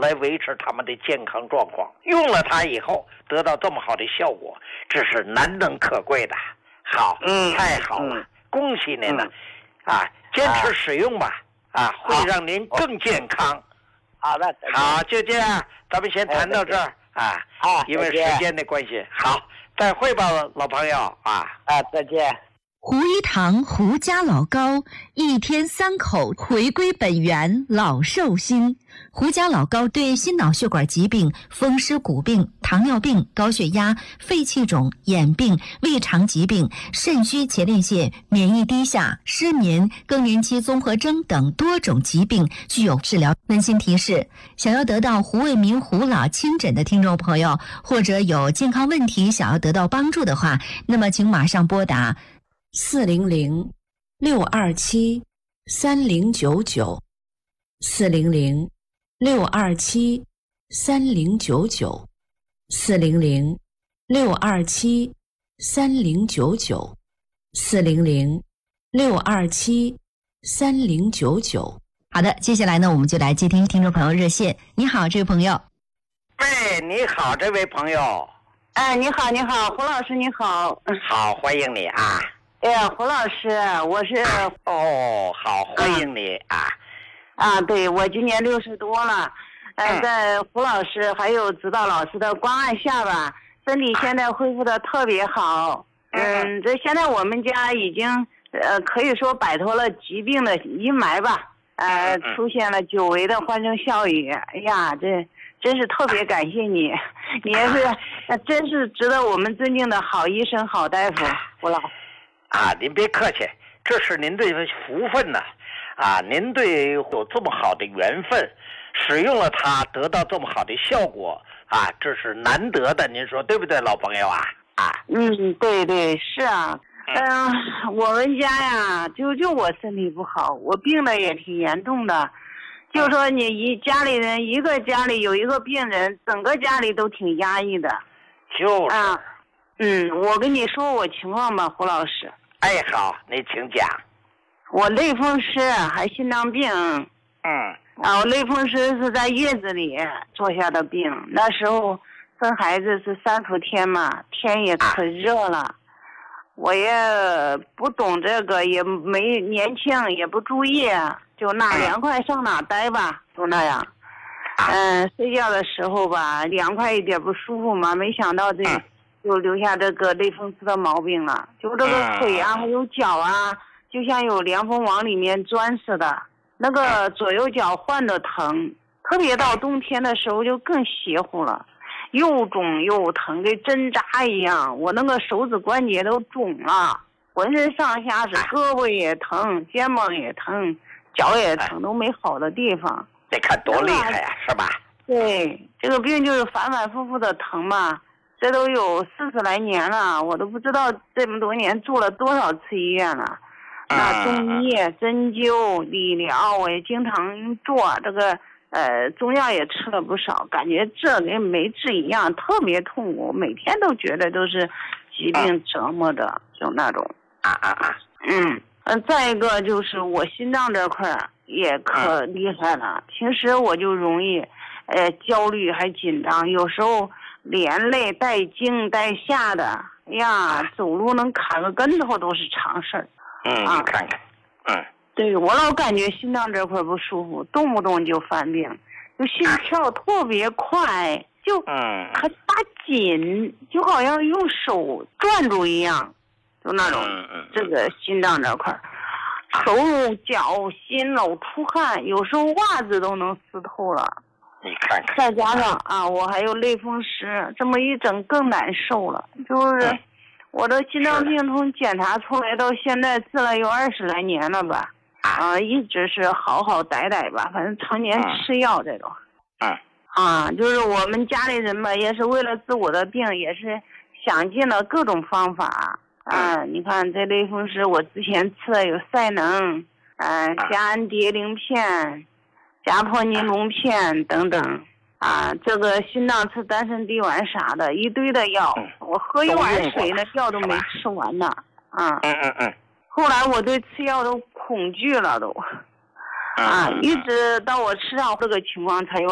来维持他们的健康状况。用了它以后得到这么好的效果，这是难能可贵的。好，太好了，恭喜您了，坚持使用吧，会让您更健康。 好的， 好，就这样，咱们先谈到这儿因为时间的关系。好，再会吧，老朋友再见。 胡一堂胡家老高，一天3口回归本源，老寿星。胡家老高对心脑血管疾病、风湿骨病、糖尿病、高血压、肺气肿、眼病、胃肠疾病、肾虚前列腺、免疫低下、失眠、更年期综合征等多种疾病具有治疗。温馨提示：想要得到胡卫民胡老亲诊的听众朋友，或者有健康问题想要得到帮助的话，那么请马上拨打400-627-3099，400-627-3099，400-627-3099。好的，接下来呢，我们就来接听听众朋友热线。你好，这位朋友。 你好，这位朋友。 你好，胡老师，你好。 好，欢迎你哎呀，胡老师，我是好，欢迎你对，我今年60多了，在胡老师还有指导老师的关爱下吧，身体现在恢复的特别好。这现在我们家已经可以说摆脱了疾病的阴霾吧，出现了久违的欢声笑语。哎呀，这真是特别感谢你，你也是真是值得我们尊敬的好医生、好大夫，胡老。 您别客气，这是您的福分呢，您对有这么好的缘分，使用了它得到这么好的效果这是难得的，您说对不对，老朋友对，是我们家呀，就我身体不好，我病的也挺严重的，就说你家里人一个家里有一个病人，整个家里都挺压抑的。 就是我跟你说我情况吧，胡老师。 好，你请讲。 我类风湿还心脏病。我类风湿是在月子里做下的病，那时候生孩子是3伏天嘛，天也可热了，我也不懂这个，也没年轻，也不注意，就哪凉快上哪待吧，就那样。睡觉的时候吧，凉快一点不舒服嘛，没想到这就留下这个类风湿的毛病了，就这个腿还有脚就像有凉风往里面钻似的，那个左右脚换着疼，特别到冬天的时候就更邪乎了，又肿又疼，跟针扎一样，我那个手指关节都肿了，浑身上下是胳膊也疼，肩膀也疼，脚也疼，都没好的地方。 得看多厉害是吧？ 对，这个病就是反反复复的疼嘛，这都有40来年了，我都不知道这么多年住了多少次医院了。那中医、针灸、理疗我也经常做，这个中药也吃了不少，感觉这跟没治一样，特别痛苦，每天都觉得都是疾病折磨的，就那种。再一个就是我心脏这块也可厉害了，平时我就容易焦虑还紧张，有时候连累带惊带吓的，走路能卡个跟头都是常事儿。 你看看， 对，我老感觉心脏这块不舒服，动不动就犯病，就心跳特别快，就还打紧，就好像用手转住一样，就那种这个心脏这块，手脚心老出汗，有时候袜子都能湿透了。 你看看， 再加上我还有类风湿，这么一整更难受了，就是我的心脏病从检查出来到现在治了有20来年了吧，一直是好好歹歹吧，反正常年吃药这种。就是我们家里人吧，也是为了治我的病，也是想尽了各种方法。你看这类风湿，我之前吃的有赛能，加安蝶灵片、加泼尼龙片等等。这个心脏吃丹参地丸啥的，一堆的药，我喝一碗水那药都没吃完呢。后来我对吃药都恐惧了都，一直到我吃上这个情况才有